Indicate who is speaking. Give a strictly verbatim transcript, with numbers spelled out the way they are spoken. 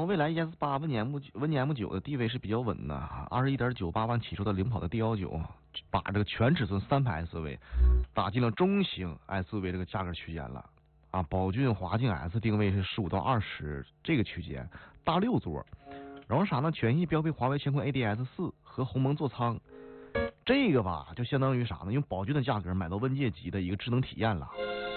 Speaker 1: 蔚来 E S 八 文年 M 文年 M 九的地位是比较稳的，二十一点九八万起售的领跑的 D 幺九，把这个全尺寸三排 S U V 打进了中型 S U V 这个价格区间了啊。宝骏华境 S 定位是十五到二十这个区间，大六座，然后啥呢？全系标配华为乾坤 A D S 四和鸿蒙座舱。这个吧，就相当于啥呢？用宝骏的价格买到问界级的一个智能体验了。